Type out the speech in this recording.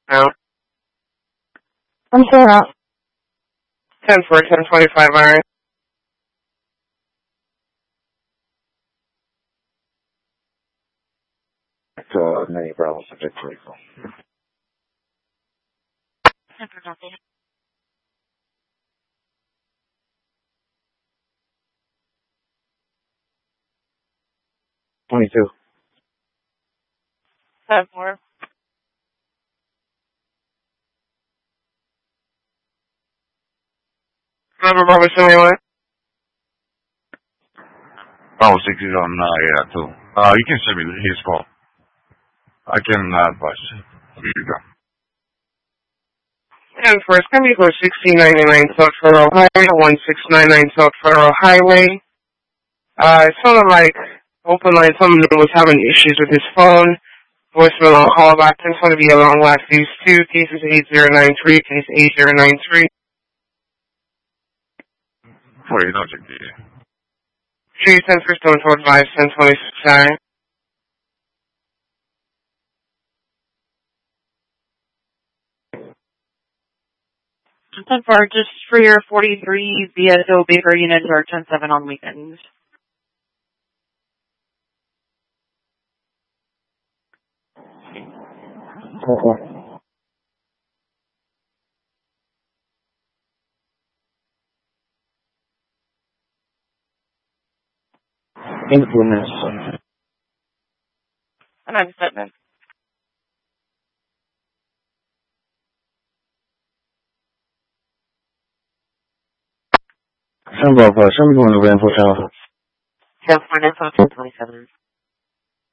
now. I'm Sarah. 10-4, 1025, alright. Many Bravo subject vehicle. Never nothing. 22. 10-4. Number Bravo 71. Bravo 6 is on, yeah, too. You can send me his call. I can advise. Here you go. 10-4, it's going to be for 1699 South Federal Highway, 1699 South Federal Highway. It sounded like open line, someone was having issues with his phone. Voicemail on callback. It's going to be a long last case 2, cases 8093, case 8093. For you, don't check the... 310 for Stone Towards 5, 1026, 10-4, just for your 43 VSO Baker units are 10-7 on weekends. Okay. Influence. And I'm setting. Some of show me going to Grand Hotel. 10-4, 10-27.